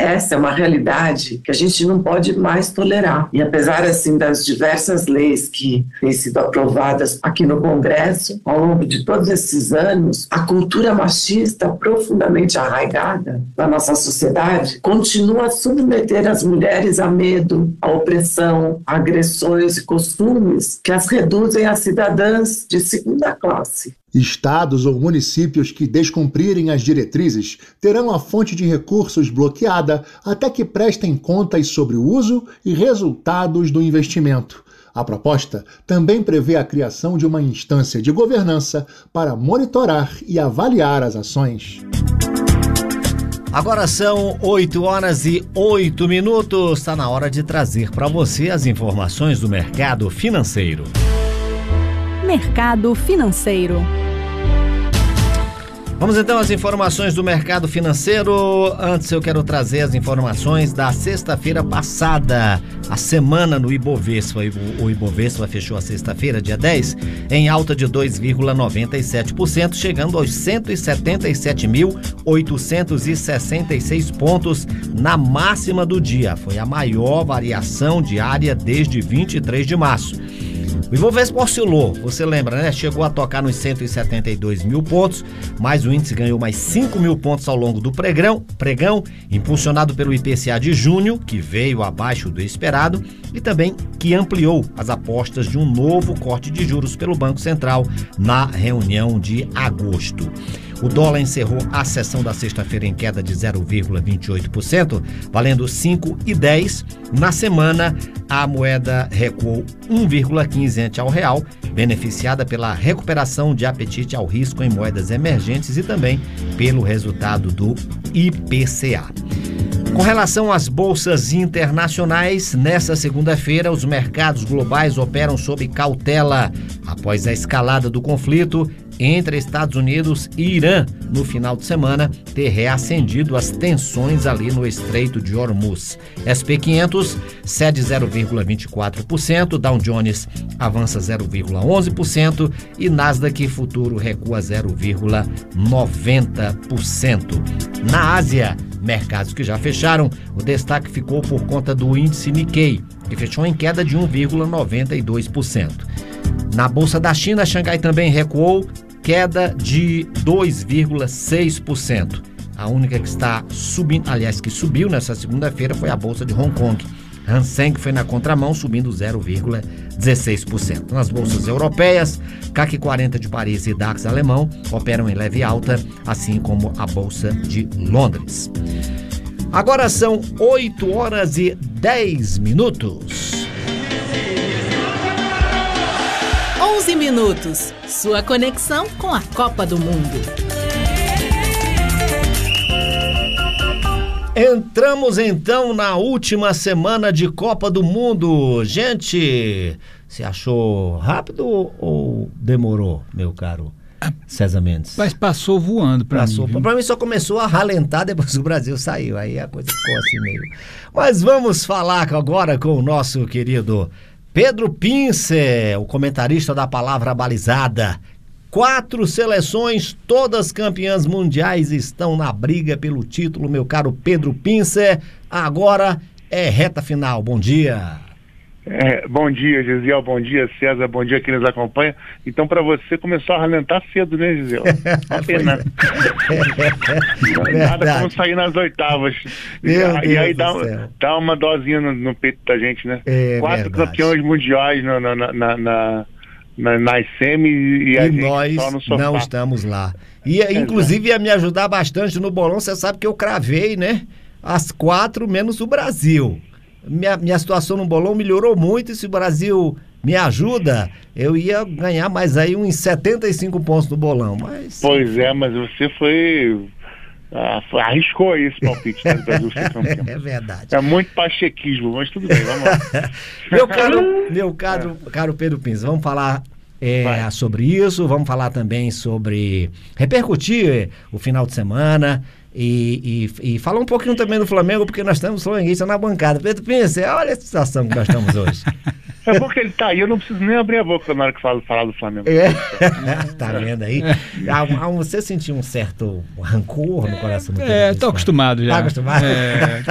essa é uma realidade que a gente não pode mais tolerar. E apesar, assim, das diversas leis que têm sido aprovadas aqui no Congresso, ao longo de todos esses anos, a cultura machista profundamente arraigada na nossa sociedade continua a submeter as mulheres a medo, a opressão, a agressões e costumes que as reduzem a cidadãs de segunda classe. Estados ou municípios que descumprirem as diretrizes terão a fonte de recursos bloqueada até que prestem contas sobre o uso e resultados do investimento. A proposta também prevê a criação de uma instância de governança para monitorar e avaliar as ações. Agora são 8h08. Está na hora de trazer para você as informações do mercado financeiro. Mercado financeiro. Vamos então às informações do mercado financeiro. Antes eu quero trazer as informações da sexta-feira passada. A semana no Ibovespa. O Ibovespa fechou a sexta-feira, dia 10, em alta de 2,97%, chegando aos 177.866 pontos na máxima do dia. Foi a maior variação diária desde 23 de março. O Ibovespa oscilou, você lembra, né? Chegou a tocar nos 172 mil pontos, mas o índice ganhou mais 5 mil pontos ao longo do pregão, impulsionado pelo IPCA de junho, que veio abaixo do esperado, e também que ampliou as apostas de um novo corte de juros pelo Banco Central na reunião de agosto. O dólar encerrou a sessão da sexta-feira em queda de 0,28%, valendo R$ 5,10. Na semana, a moeda recuou 1,15 ante ao real, beneficiada pela recuperação de apetite ao risco em moedas emergentes e também pelo resultado do IPCA. Com relação às bolsas internacionais, nesta segunda-feira, os mercados globais operam sob cautela após a escalada do conflito entre Estados Unidos e Irã no final de semana ter reacendido as tensões ali no Estreito de Hormuz. SP500 cede 0,24%, Dow Jones avança 0,11% e Nasdaq futuro recua 0,90%. Na Ásia, mercados que já fecharam, o destaque ficou por conta do índice Nikkei, que fechou em queda de 1,92%. Na Bolsa da China, Xangai também recuou, queda de 2,6%. A única que está subindo, aliás, que subiu nessa segunda-feira foi a Bolsa de Hong Kong. Hang Seng foi na contramão, subindo 0,16%. Nas bolsas europeias, CAC 40 de Paris e DAX alemão operam em leve alta, assim como a Bolsa de Londres. Agora são 8h10. 11 minutos. Sua conexão com a Copa do Mundo. Entramos então na última semana de Copa do Mundo. Gente, você achou rápido ou demorou, meu caro César Mendes? Mas passou voando pra mim. Pra mim só começou a ralentar depois que o Brasil saiu. Aí a coisa ficou assim meio... Mas vamos falar agora com o nosso querido Pedro Pincer, o comentarista da Palavra Balizada. 4 seleções, todas campeãs mundiais, estão na briga pelo título, meu caro Pedro Pincer. Agora é reta final. Bom dia. Bom dia, Gisele. Bom dia, César. Bom dia quem nos acompanha. Então, para você, começou a ralentar cedo, né, Gisele? Pena. Nada como sair nas oitavas. E aí dá uma dosinha no peito da gente, né? 4 campeões mundiais nas semi e a gente nós só no sofá. Não estamos lá. E inclusive ia me ajudar bastante no bolão. Você sabe que eu cravei, né? As 4 menos o Brasil. Minha situação no bolão melhorou muito, e se o Brasil me ajuda, eu ia ganhar mais aí uns 75 pontos no bolão. Mas... Pois é, mas você arriscou esse palpite, né, do Brasil ser campeão. É verdade. É muito pachequismo, mas tudo bem, vamos lá. meu caro Pedro Pincer, vamos falar sobre isso, vamos falar também sobre repercutir o final de semana e falar um pouquinho também do Flamengo, porque nós temos flamenguistas na bancada. Pedro Pincer, olha a situação que nós estamos hoje. É bom que ele tá aí, eu não preciso nem abrir a boca na hora que falar do Flamengo. Tá vendo aí? Você sentiu um certo rancor no coração do Pedro Pincer? Tô acostumado já. Tá acostumado?